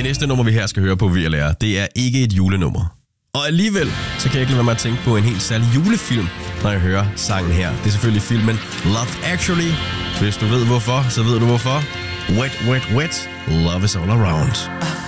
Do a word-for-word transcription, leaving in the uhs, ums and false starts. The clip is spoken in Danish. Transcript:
næste nummer, vi her skal høre på, V L R, det er ikke et julenummer. Og alligevel, så kan jeg ikke lade være med at tænke på en helt særlig julefilm, når jeg hører sangen her. Det er selvfølgelig filmen Love Actually. Hvis du ved hvorfor, så ved du hvorfor. Wet, wet, wet. Love is all around.